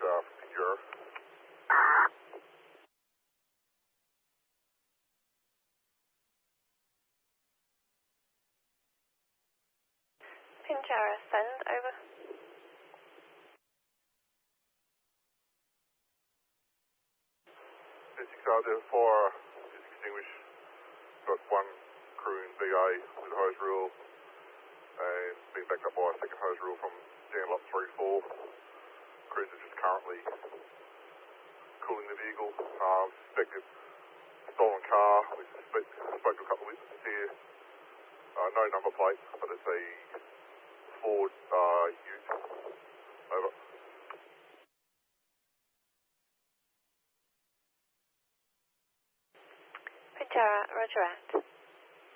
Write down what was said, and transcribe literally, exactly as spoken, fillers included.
uh, from Europe. Pinjarra, send over. six R zero four is extinguished. Got one crew in B A with a hose reel and being backed up by a second hose reel from down lot three four. Crews are just currently cooling the vehicle. Um, suspected stolen car. We suspect, spoke to a couple of witnesses here. Uh, no number plate, but it's a Ford uh, Ute. Over. Pinjarra, roger at.